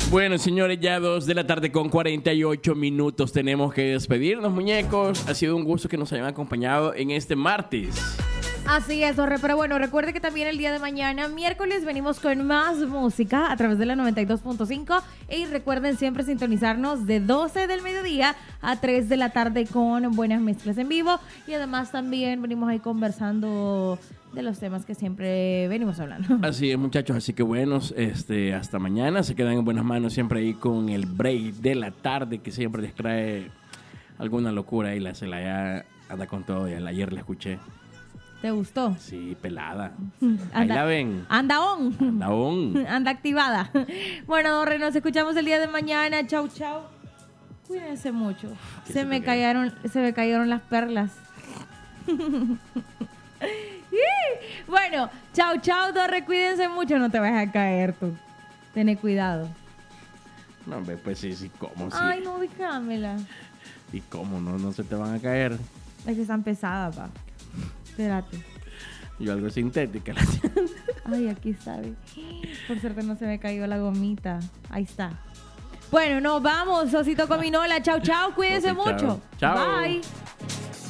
Bueno, señores, ya 2:48 tenemos que despedirnos, muñecos. Ha sido un gusto que nos hayan acompañado en este martes. Así es, Torre, pero bueno, recuerde que también el día de mañana, miércoles, venimos con más música a través de la 92.5 y recuerden siempre sintonizarnos de 12 del mediodía a 3 de la tarde con buenas mezclas en vivo y además también venimos ahí conversando de los temas que siempre venimos hablando. Así es, muchachos, así que buenos, hasta mañana, se quedan en buenas manos siempre ahí con el break de la tarde que siempre les trae alguna locura y se la ya anda con todo, y ayer la escuché. ¿Te gustó? Sí, pelada. Ahí la ven. Anda on. Anda on. Anda activada. Bueno, Dorre, nos escuchamos el día de mañana. Chau, chau. Cuídense mucho. Se me cayeron las perlas. Bueno, chau, chau, Dorre. Cuídense mucho. No te vayas a caer tú. Ten cuidado. No, hombre, pues sí, ¿cómo? Sí. Ay, no, déjamela. ¿Y cómo? No se te van a caer. Es que están pesadas, pa. Espérate. Yo algo sintética. Ay, aquí está. Por suerte no se me cayó la gomita. Ahí está. Bueno, nos vamos, Osito Cominola. Chau, chau. Cuídense mucho. Chao. Bye.